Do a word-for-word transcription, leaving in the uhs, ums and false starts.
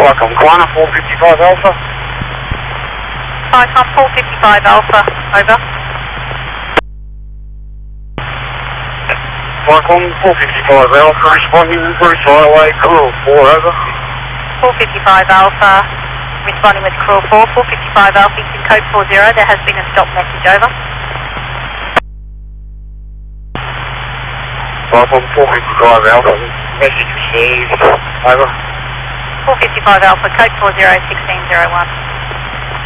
Welcome, Quanah, four fifty-five Alpha. Icon four fifty-five Alpha, over. Welcome, four fifty-five Alpha, responding Bruce Highway, Cool four, over. four fifty-five Alpha, responding with Cruel four. four fifty-five Alpha, Eastern code four zero, there has been a stop message, over. Welcome, four fifty-five Alpha, message received, over. four fifty-five Alpha, code four zero, sixteen zero one.